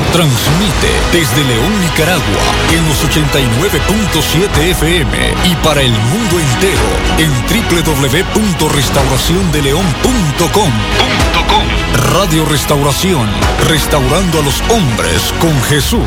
Transmite desde León, Nicaragua, en los 89.7 FM y para el mundo entero en www.restauraciondeleon.com. Radio Restauración, restaurando a los hombres con Jesús.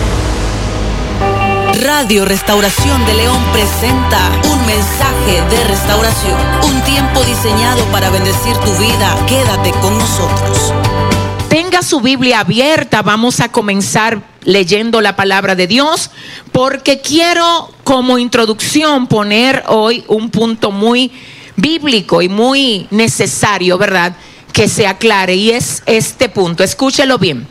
Radio Restauración de León presenta un mensaje de restauración, un tiempo diseñado para bendecir tu vida. Quédate con nosotros. Tenga su Biblia abierta, vamos a comenzar leyendo la palabra de Dios, porque quiero como introducción poner hoy un punto muy bíblico y muy necesario, ¿verdad?, que se aclare, y es este punto. Escúchelo bien.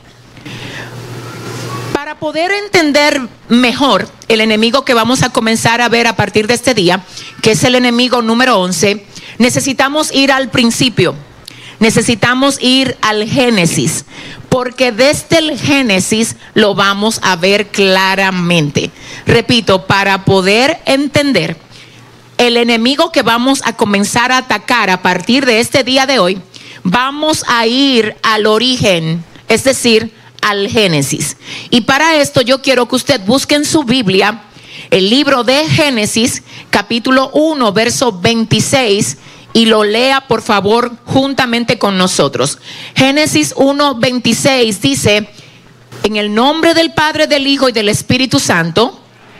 Para poder entender mejor el enemigo que vamos a comenzar a ver a partir de este día, que es el enemigo número 11, necesitamos ir al principio. Necesitamos ir al Génesis, porque desde el Génesis lo vamos a ver claramente. Repito, para poder entender el enemigo que vamos a comenzar a atacar a partir de este día de hoy, vamos a ir al origen, es decir, al Génesis. Y para esto yo quiero que usted busque en su Biblia el libro de Génesis, capítulo 1, verso 26, y lo lea por favor juntamente con nosotros. Génesis 1:26 dice: en el nombre del Padre, del Hijo y del Espíritu Santo.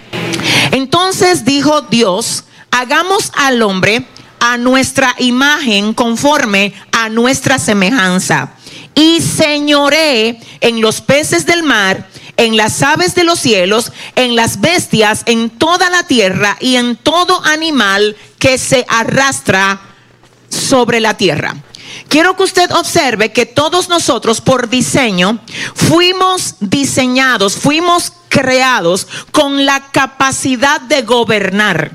Entonces dijo Dios: hagamos al hombre a nuestra imagen, conforme a nuestra semejanza, y señoree en los peces del mar, en las aves de los cielos, en las bestias, en toda la tierra y en todo animal que se arrastra sobre la tierra. Quiero que usted observe que todos nosotros por diseño fuimos diseñados, fuimos creados con la capacidad de gobernar.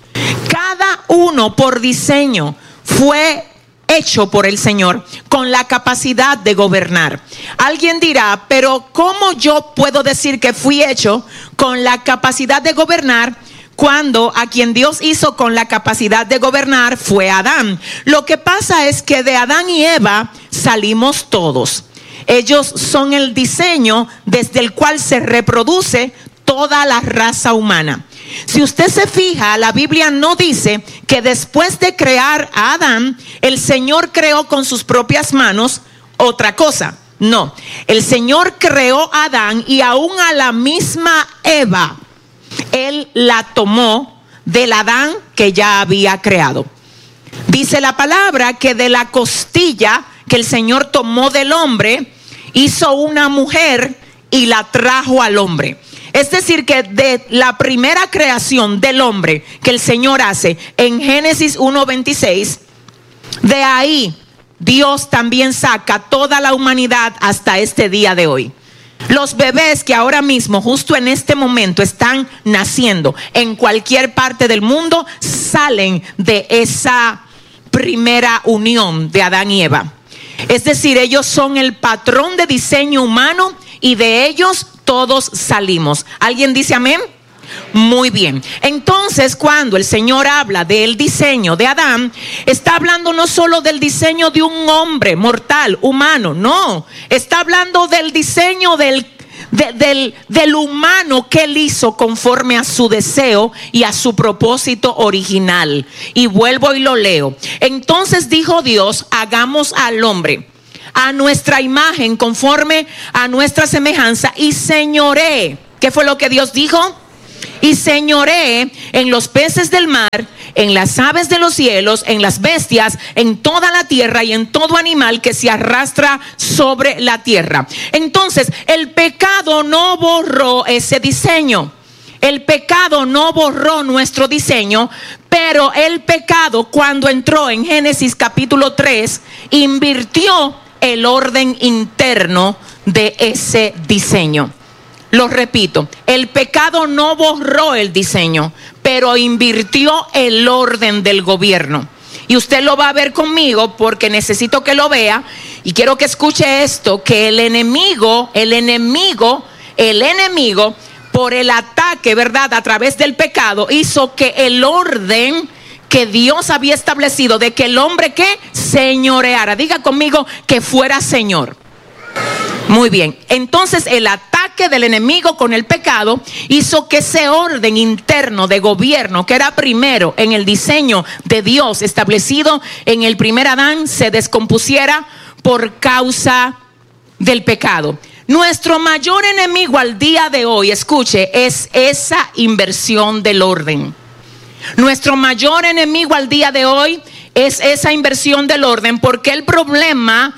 Cada uno por diseño fue hecho por el Señor con la capacidad de gobernar. Alguien dirá, pero ¿cómo yo puedo decir que fui hecho con la capacidad de gobernar cuando a quien Dios hizo con la capacidad de gobernar fue Adán? Lo que pasa es que de Adán y Eva salimos todos. Ellos son el diseño desde el cual se reproduce toda la raza humana. Si usted se fija, la Biblia no dice que después de crear a Adán, el Señor creó con sus propias manos otra cosa. No, el Señor creó a Adán y aún a la misma Eva, Él la tomó del Adán que ya había creado. Dice la palabra que de la costilla que el Señor tomó del hombre, hizo una mujer y la trajo al hombre. Es decir, que de la primera creación del hombre que el Señor hace en Génesis 1:26, de ahí Dios también saca toda la humanidad hasta este día de hoy. Los bebés que ahora mismo, justo en este momento, están naciendo en cualquier parte del mundo, salen de esa primera unión de Adán y Eva. Es decir, ellos son el patrón de diseño humano y de ellos todos salimos. ¿Alguien dice amén? Muy bien. Entonces, cuando el Señor habla del diseño de Adán, está hablando no solo del diseño de un hombre mortal, humano, no. Está hablando del diseño del humano que Él hizo conforme a su deseo y a su propósito original. Y vuelvo y lo leo. Entonces dijo Dios: hagamos al hombre a nuestra imagen, conforme a nuestra semejanza, y señoree. ¿Qué fue lo que Dios dijo? Y señoree en los peces del mar, en las aves de los cielos, en las bestias, en toda la tierra y en todo animal que se arrastra sobre la tierra. Entonces, el pecado no borró ese diseño. El pecado no borró nuestro diseño, pero el pecado, cuando entró en Génesis capítulo 3, invirtió el orden interno de ese diseño. Lo repito, el pecado no borró el diseño, pero invirtió el orden del gobierno. Y usted lo va a ver conmigo porque necesito que lo vea. Y quiero que escuche esto, que el enemigo, por el ataque, ¿verdad?, a través del pecado, hizo que el orden que Dios había establecido de que el hombre que señoreara, diga conmigo, que fuera señor. Muy bien, entonces el ataque del enemigo con el pecado hizo que ese orden interno de gobierno, que era primero en el diseño de Dios establecido en el primer Adán, se descompusiera por causa del pecado. Nuestro mayor enemigo al día de hoy, escuche, es esa inversión del orden. Nuestro mayor enemigo al día de hoy es esa inversión del orden, porque el problema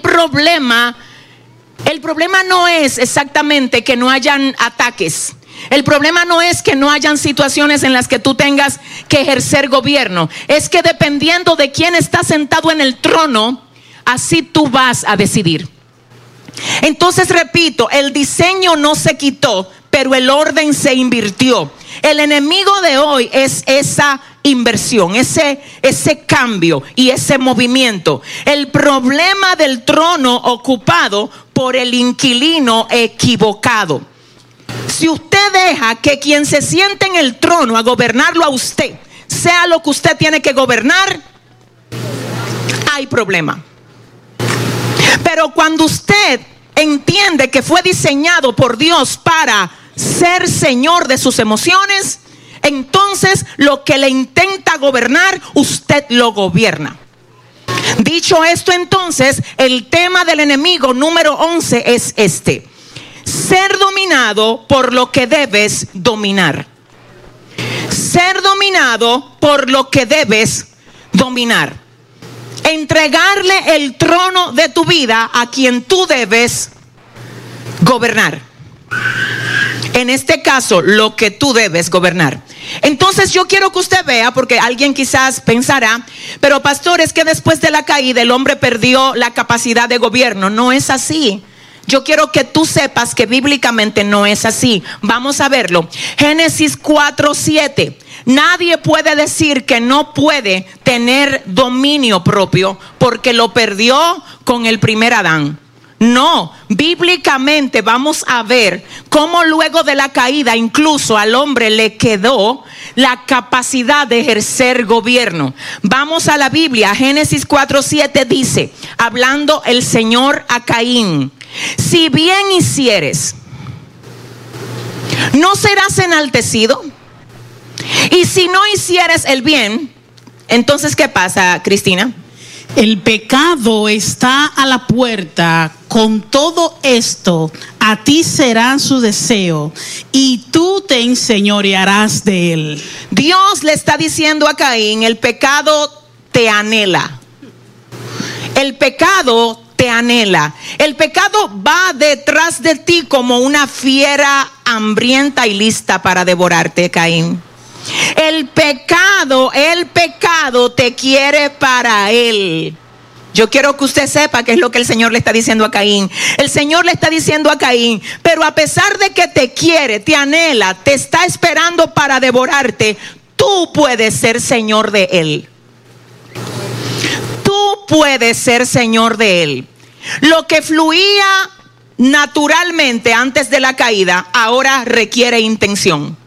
no es exactamente que no hayan ataques. El problema no es que no hayan situaciones en las que tú tengas que ejercer gobierno. Es que dependiendo de quién está sentado en el trono, así tú vas a decidir. Entonces, repito, el diseño no se quitó, pero el orden se invirtió. El enemigo de hoy es esa inversión, ese cambio y ese movimiento. El problema del trono ocupado por el inquilino equivocado. Si usted deja que quien se siente en el trono a gobernarlo a usted, sea lo que usted tiene que gobernar, hay problema. Pero cuando usted entiende que fue diseñado por Dios para ser señor de sus emociones, entonces lo que le intenta gobernar, usted lo gobierna. Dicho esto, entonces, el tema del enemigo número 11 es este: ser dominado por lo que debes dominar. Ser dominado por lo que debes dominar. Entregarle el trono de tu vida a quien tú debes gobernar. En este caso, lo que tú debes gobernar. Entonces yo quiero que usted vea, porque alguien quizás pensará, pero pastor, es que después de la caída el hombre perdió la capacidad de gobierno. No es así. Yo quiero que tú sepas que bíblicamente no es así. Vamos a verlo. Génesis 4:7. Nadie puede decir que no puede tener dominio propio porque lo perdió con el primer Adán. No, bíblicamente vamos a ver cómo luego de la caída incluso al hombre le quedó la capacidad de ejercer gobierno. Vamos a la Biblia. Génesis 4:7 dice, hablando el Señor a Caín: si bien hicieres, ¿no serás enaltecido? Y si no hicieres el bien, entonces ¿qué pasa, Cristina? El pecado está a la puerta. Con todo esto, a ti será su deseo y tú te enseñorearás de él. Dios le está diciendo a Caín: el pecado te anhela. El pecado te anhela. El pecado va detrás de ti como una fiera hambrienta y lista para devorarte, Caín. El pecado te quiere para él. Yo quiero que usted sepa qué es lo que el Señor le está diciendo a Caín. El Señor le está diciendo a Caín: pero a pesar de que te quiere, te anhela, te está esperando para devorarte, tú puedes ser señor de él. Tú puedes ser señor de él. Lo que fluía naturalmente antes de la caída, ahora requiere intención.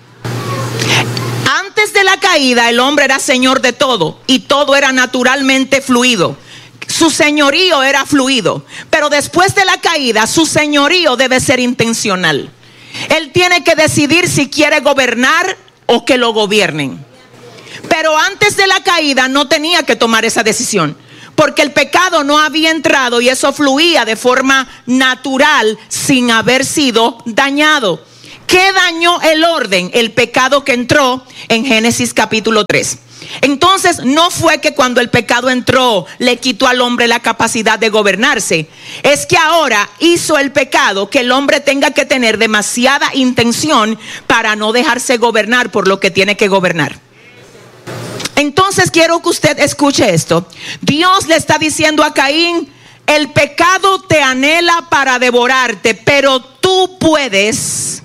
Antes de la caída el hombre era señor de todo y todo era naturalmente fluido. Su señorío era fluido, pero después de la caída su señorío debe ser intencional. Él tiene que decidir si quiere gobernar o que lo gobiernen. Pero antes de la caída no tenía que tomar esa decisión, porque el pecado no había entrado y eso fluía de forma natural sin haber sido dañado. ¿Qué dañó el orden? El pecado que entró en Génesis capítulo 3. Entonces no fue que cuando el pecado entró le quitó al hombre la capacidad de gobernarse. Es que ahora hizo el pecado que el hombre tenga que tener demasiada intención para no dejarse gobernar por lo que tiene que gobernar. Entonces quiero que usted escuche esto. Dios le está diciendo a Caín: el pecado te anhela para devorarte, pero tú puedes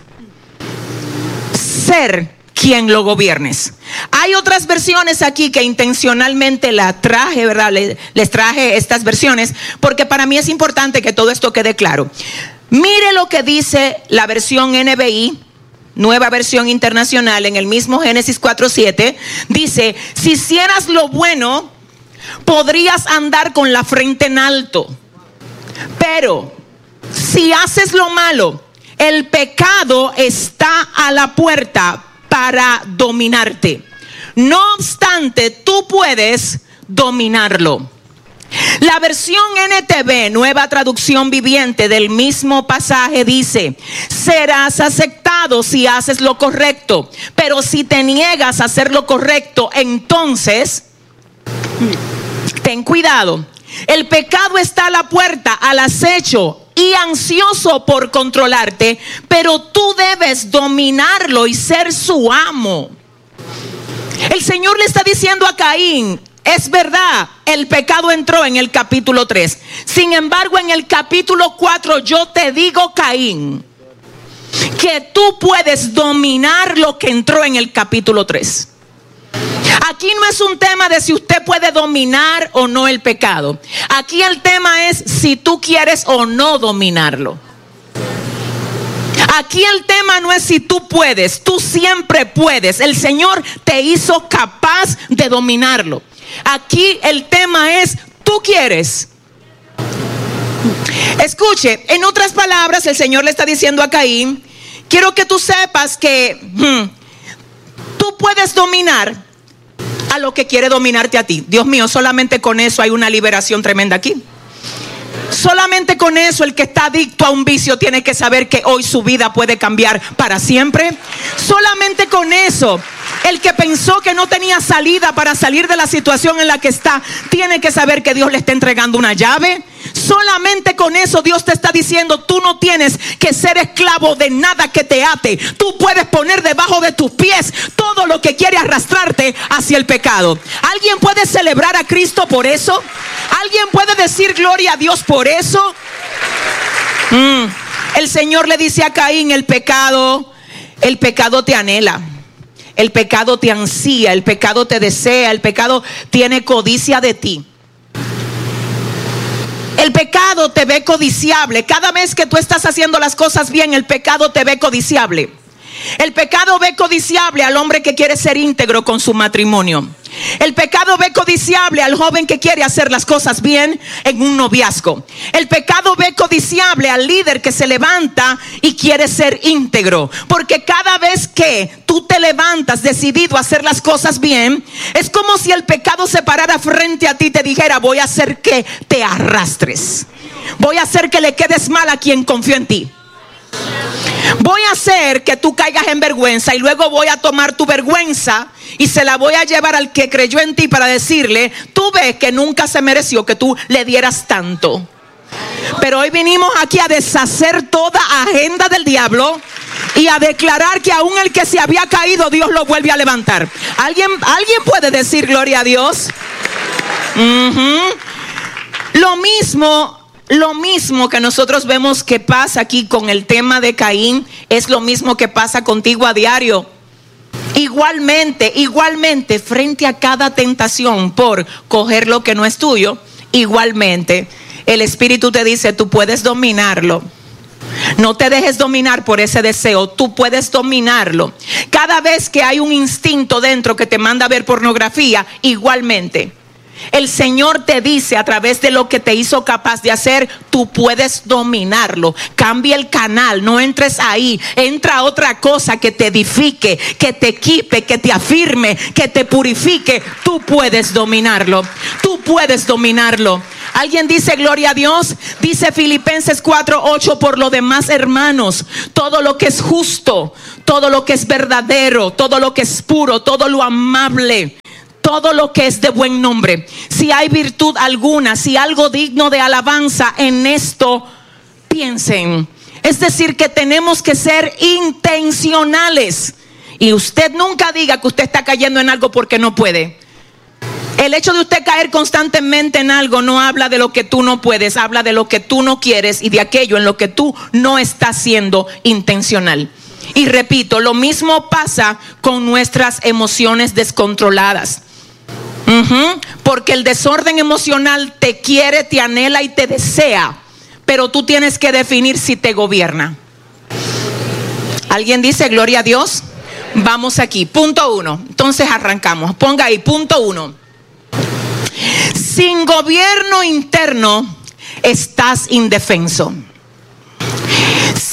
ser quien lo gobiernes. Hay otras versiones aquí que intencionalmente la traje, ¿verdad? Les traje estas versiones porque para mí es importante que todo esto quede claro. Mire lo que dice la versión NBI, Nueva Versión Internacional, en el mismo Génesis 4:7. Dice: si hicieras lo bueno, podrías andar con la frente en alto, pero Si haces lo malo, el pecado está a la puerta para dominarte. No obstante, tú puedes dominarlo. La versión NTV, Nueva Traducción Viviente, del mismo pasaje dice: serás aceptado si haces lo correcto, pero si te niegas a hacer lo correcto, entonces ten cuidado. El pecado está a la puerta, al acecho y ansioso por controlarte, pero tú debes dominarlo y ser su amo. El Señor le está diciendo a Caín: es verdad, el pecado entró en el capítulo 3. Sin embargo, en el capítulo 4 yo te digo, Caín, que tú puedes dominar lo que entró en el capítulo 3. Aquí no es un tema de si usted puede dominar o no el pecado. Aquí el tema es si tú quieres o no dominarlo. Aquí el tema no es si tú puedes, tú siempre puedes. El Señor te hizo capaz de dominarlo. Aquí el tema es, ¿tú quieres? Escuche, en otras palabras, el Señor le está diciendo a Caín: quiero que tú sepas que tú puedes dominar a lo que quiere dominarte a ti. Dios mío, solamente con eso hay una liberación tremenda aquí. Solamente con eso el que está adicto a un vicio tiene que saber que hoy su vida puede cambiar para siempre. Solamente con eso el que pensó que no tenía salida para salir de la situación en la que está tiene que saber que Dios le está entregando una llave. Solamente con eso Dios te está diciendo: tú no tienes que ser esclavo de nada que te ate. Tú puedes poner debajo de tus pies todo lo que quiere arrastrarte hacia el pecado. ¿Alguien puede celebrar a Cristo por eso? ¿Alguien puede decir gloria a Dios por eso? El Señor le dice a Caín: el pecado te anhela. El pecado te ansía, el pecado te desea, el pecado tiene codicia de ti. El pecado te ve codiciable. Cada vez que tú estás haciendo las cosas bien, el pecado te ve codiciable. El pecado ve codiciable al hombre que quiere ser íntegro con su matrimonio. El pecado ve codiciable al joven que quiere hacer las cosas bien en un noviazgo. El pecado ve codiciable al líder que se levanta y quiere ser íntegro. Porque cada vez que tú te levantas decidido a hacer las cosas bien, es como si el pecado se parara frente a ti y te dijera: voy a hacer que te arrastres. Voy a hacer que le quedes mal a quien confió en ti. Voy a hacer que tú caigas en vergüenza y luego voy a tomar tu vergüenza y se la voy a llevar al que creyó en ti para decirle: tú ves que nunca se mereció que tú le dieras tanto. Pero hoy vinimos aquí a deshacer toda agenda del diablo y a declarar que aún el que se había caído, Dios lo vuelve a levantar. ¿Alguien puede decir gloria a Dios? Lo mismo que nosotros vemos que pasa aquí con el tema de Caín, es lo mismo que pasa contigo a diario. Igualmente, frente a cada tentación por coger lo que no es tuyo, igualmente, el Espíritu te dice: tú puedes dominarlo. No te dejes dominar por ese deseo, tú puedes dominarlo. Cada vez que hay un instinto dentro que te manda a ver pornografía, igualmente, el Señor te dice a través de lo que te hizo capaz de hacer: tú puedes dominarlo. Cambia el canal, no entres ahí. Entra a otra cosa que te edifique, que te equipe, que te afirme, que te purifique. Tú puedes dominarlo. Tú puedes dominarlo. ¿Alguien dice gloria a Dios? Dice Filipenses 4:8: por lo demás, hermanos, todo lo que es justo, todo lo que es verdadero, todo lo que es puro, todo lo amable, todo lo que es de buen nombre, si hay virtud alguna, si algo digno de alabanza, en esto piensen. Es decir, que tenemos que ser intencionales. Y usted nunca diga que usted está cayendo en algo porque no puede. El hecho de usted caer constantemente en algo no habla de lo que tú no puedes, habla de lo que tú no quieres y de aquello en lo que tú no estás siendo intencional. Y repito, lo mismo pasa con nuestras emociones descontroladas. Porque el desorden emocional te quiere, te anhela y te desea, pero tú tienes que definir si te gobierna. ¿Alguien dice gloria a Dios? Vamos aquí, punto 1. Entonces arrancamos, ponga ahí, punto 1. Sin gobierno interno estás indefenso.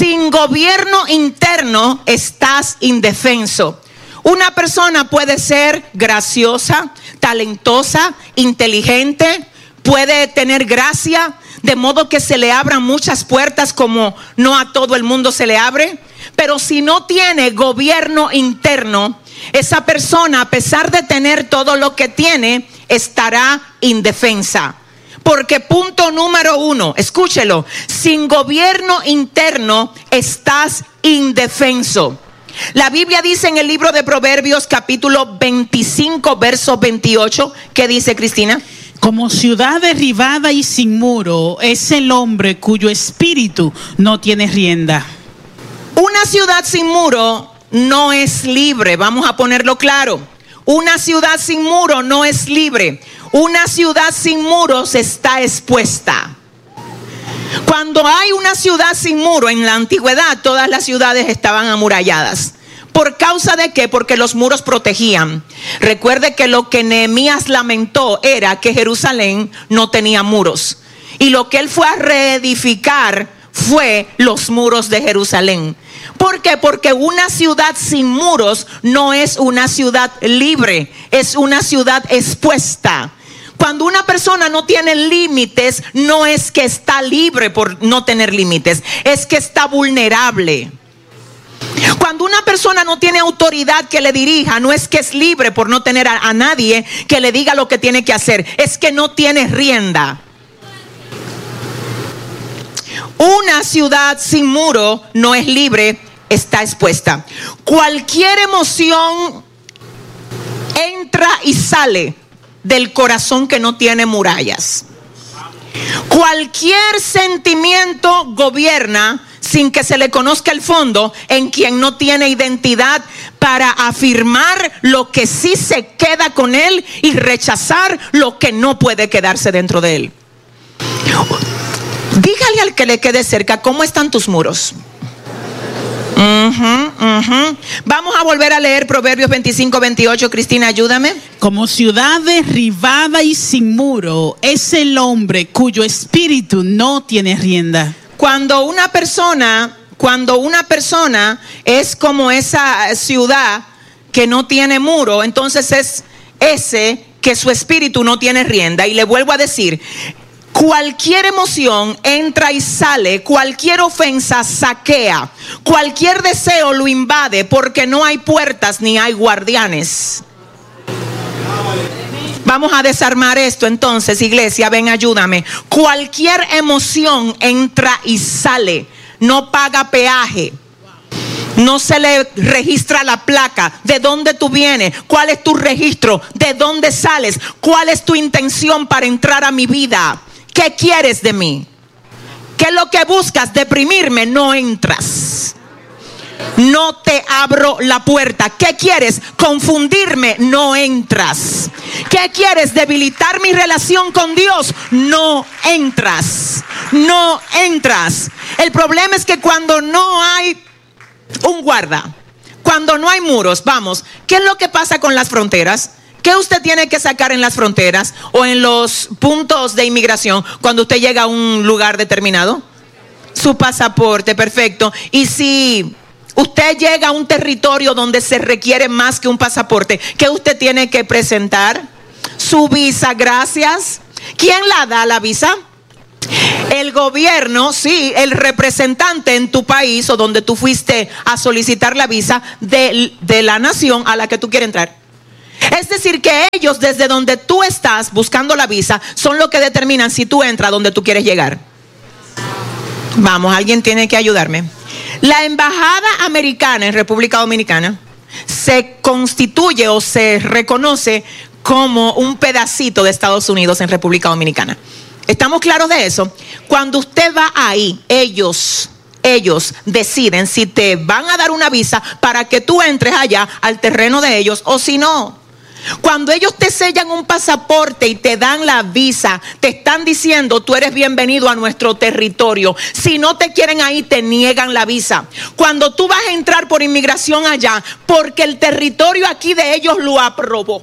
sin gobierno interno estás indefenso. Una persona puede ser graciosa, talentosa, inteligente, puede tener gracia, de modo que se le abran muchas puertas como no a todo el mundo se le abre. Pero si no tiene gobierno interno, esa persona, a pesar de tener todo lo que tiene, estará indefensa. Porque punto número 1, escúchelo, sin gobierno interno estás indefenso. La Biblia dice en el libro de Proverbios capítulo 25 verso 28, ¿qué dice, Cristina? Como ciudad derribada y sin muro es el hombre cuyo espíritu no tiene rienda. Una ciudad sin muro no es libre, vamos a ponerlo claro. Una ciudad sin muro no es libre. Una ciudad sin muros está expuesta. Cuando hay una ciudad sin muro, en la antigüedad todas las ciudades estaban amuralladas. ¿Por causa de qué? Porque los muros protegían. Recuerde que lo que Nehemías lamentó era que Jerusalén no tenía muros. Y lo que él fue a reedificar fue los muros de Jerusalén. ¿Por qué? Porque una ciudad sin muros no es una ciudad libre, es una ciudad expuesta. Cuando una persona no tiene límites, no es que está libre por no tener límites, es que está vulnerable. Cuando una persona no tiene autoridad que le dirija, no es que es libre por no tener a nadie que le diga lo que tiene que hacer, es que no tiene rienda. Una ciudad sin muro no es libre, está expuesta. Cualquier emoción entra y sale del corazón que no tiene murallas. Cualquier sentimiento gobierna sin que se le conozca el fondo en quien no tiene identidad para afirmar lo que sí se queda con él y rechazar lo que no puede quedarse dentro de él. Dígale al que le quede cerca, ¿cómo están tus muros? Vamos a volver a leer Proverbios 25, 28. Cristina, ayúdame. Como ciudad derribada y sin muro es el hombre cuyo espíritu no tiene rienda. Cuando una persona es como esa ciudad que no tiene muro, entonces es ese que su espíritu no tiene rienda. Y le vuelvo a decir, cualquier emoción entra y sale, cualquier ofensa saquea, cualquier deseo lo invade porque no hay puertas ni hay guardianes. Vamos a desarmar esto entonces, iglesia, ven, ayúdame. Cualquier emoción entra y sale, no paga peaje. No se le registra la placa. ¿De dónde tú vienes? ¿Cuál es tu registro? ¿De dónde sales? ¿Cuál es tu intención para entrar a mi vida? ¿Qué quieres de mí? ¿Qué es lo que buscas? Deprimirme, no entras. No te abro la puerta. ¿Qué quieres? Confundirme, no entras. ¿Qué quieres? Debilitar mi relación con Dios, no entras. No entras. El problema es que cuando no hay un guarda, cuando no hay muros, vamos, ¿qué es lo que pasa con las fronteras? ¿Qué usted tiene que sacar en las fronteras o en los puntos de inmigración cuando usted llega a un lugar determinado? Su pasaporte, perfecto. Y si usted llega a un territorio donde se requiere más que un pasaporte, ¿qué usted tiene que presentar? Su visa, gracias. ¿Quién la da la visa? El gobierno, sí, el representante en tu país o donde tú fuiste a solicitar la visa de la nación a la que tú quieres entrar. Es decir, que ellos desde donde tú estás buscando la visa son los que determinan si tú entras donde tú quieres llegar. Vamos, alguien tiene que ayudarme. La embajada americana en República Dominicana se constituye o se reconoce como un pedacito de Estados Unidos en República Dominicana. ¿Estamos claros de eso? Cuando usted va ahí, ellos deciden si te van a dar una visa para que tú entres allá al terreno de ellos o si no. Cuando ellos te sellan un pasaporte y te dan la visa, te están diciendo tú eres bienvenido a nuestro territorio. Si no te quieren ahí, te niegan la visa. Cuando tú vas a entrar por inmigración allá, porque el territorio aquí de ellos lo aprobó,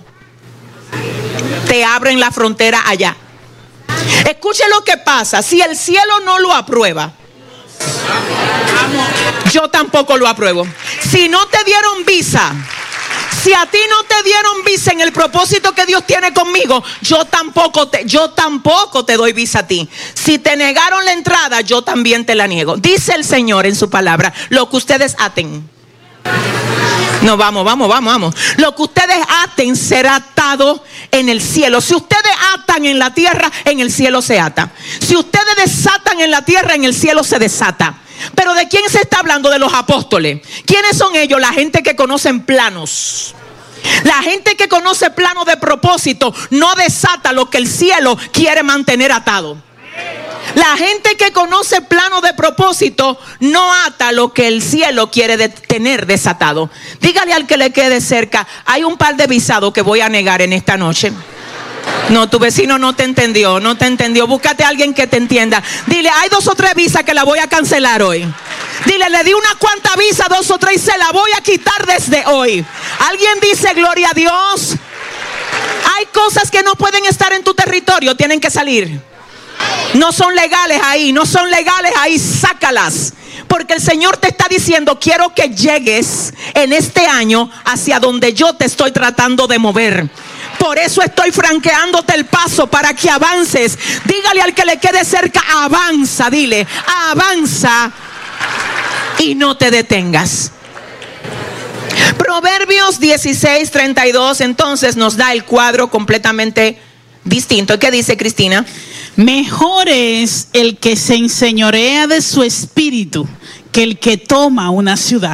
te abren la frontera allá. Escuche lo que pasa, si el cielo no lo aprueba, yo tampoco lo apruebo. Si no te dieron visa, si a ti no te dieron visa en el propósito que Dios tiene conmigo, yo tampoco te doy visa a ti. Si te negaron la entrada, yo también te la niego. Dice el Señor en su palabra, lo que ustedes aten. No, vamos. Lo que ustedes aten será atado en el cielo. Si ustedes atan en la tierra, en el cielo se ata. Si ustedes desatan en la tierra, en el cielo se desata. Pero ¿de quién se está hablando? De los apóstoles. ¿Quiénes son ellos? La gente que conocen planos. La gente que conoce planos de propósito no desata lo que el cielo quiere mantener atado. La gente que conoce planos de propósito no ata lo que el cielo quiere tener desatado. Dígale al que le quede cerca, hay un par de visados que voy a negar en esta noche. No, tu vecino no te entendió. Búscate a alguien que te entienda. Dile, hay 2 o 3 visas que la voy a cancelar hoy. Dile, le di unas cuantas visas, 2 o 3, y se la voy a quitar desde hoy. Alguien dice, gloria a Dios. Hay cosas que no pueden estar en tu territorio, tienen que salir. No son legales ahí, sácalas. Porque el Señor te está diciendo, quiero que llegues en este año hacia donde yo te estoy tratando de mover. Por eso estoy franqueándote el paso para que avances. Dígale al que le quede cerca, avanza, dile, avanza y no te detengas. Proverbios 16:32 entonces nos da el cuadro completamente distinto. ¿Qué dice Cristina? Mejor es el que se enseñorea de su espíritu que el que toma una ciudad.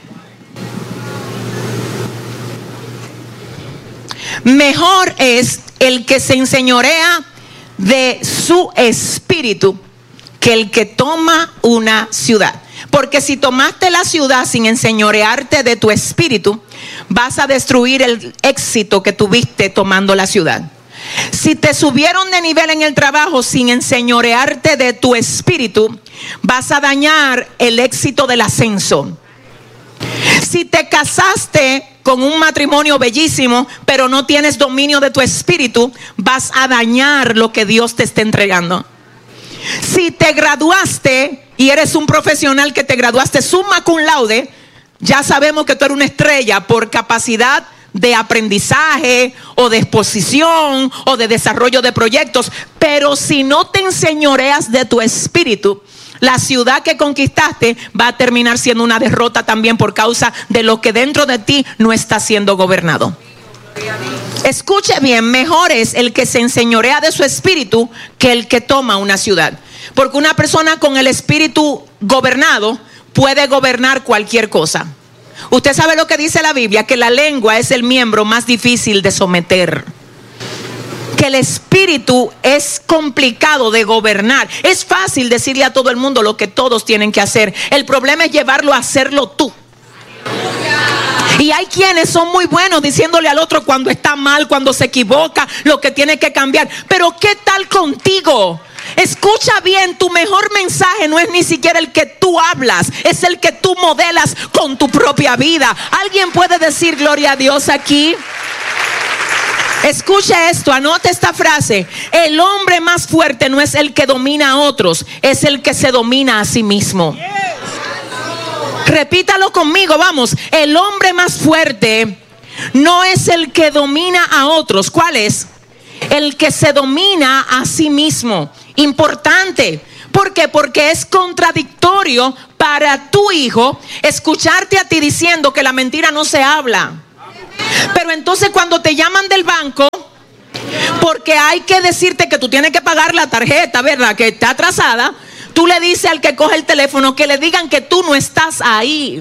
Mejor es el que se enseñorea de su espíritu que el que toma una ciudad. Porque si tomaste la ciudad sin enseñorearte de tu espíritu, vas a destruir el éxito que tuviste tomando la ciudad. Si te subieron de nivel en el trabajo sin enseñorearte de tu espíritu, vas a dañar el éxito del ascenso. Si te casaste con un matrimonio bellísimo, pero no tienes dominio de tu espíritu, vas a dañar lo que Dios te está entregando. Si te graduaste y eres un profesional que te graduaste summa cum laude, ya sabemos que tú eres una estrella por capacidad de aprendizaje o de exposición o de desarrollo de proyectos. Pero si no te enseñoreas de tu espíritu, la ciudad que conquistaste va a terminar siendo una derrota también por causa de lo que dentro de ti no está siendo gobernado. Escuche bien, mejor es el que se enseñorea de su espíritu que el que toma una ciudad. Porque una persona con el espíritu gobernado puede gobernar cualquier cosa. Usted sabe lo que dice la Biblia, que la lengua es el miembro más difícil de someter. Que el espíritu es complicado de gobernar. Es fácil decirle a todo el mundo lo que todos tienen que hacer. El problema es llevarlo a hacerlo tú. Y hay quienes son muy buenos diciéndole al otro cuando está mal, cuando se equivoca, lo que tiene que cambiar. Pero ¿qué tal contigo? Escucha bien, tu mejor mensaje no es ni siquiera el que tú hablas, es el que tú modelas con tu propia vida. ¿Alguien puede decir gloria a Dios aquí? Escucha esto, anote esta frase. El hombre más fuerte no es el que domina a otros, es el que se domina a sí mismo. Repítalo conmigo, vamos. El hombre más fuerte no es el que domina a otros. ¿Cuál es? El que se domina a sí mismo. Importante. ¿Por qué? Porque es contradictorio para tu hijo escucharte a ti diciendo que la mentira no se habla. Pero entonces cuando te llaman del banco, porque hay que decirte que tú tienes que pagar la tarjeta, ¿verdad? Que está atrasada. Tú le dices al que coge el teléfono que le digan que tú no estás ahí.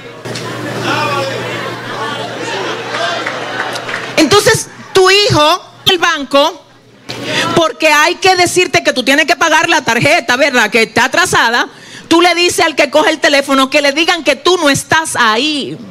Entonces tu hijo, el banco, porque hay que decirte que tú tienes que pagar la tarjeta, ¿verdad? Que está atrasada. Tú le dices al que coge el teléfono que le digan que tú no estás ahí.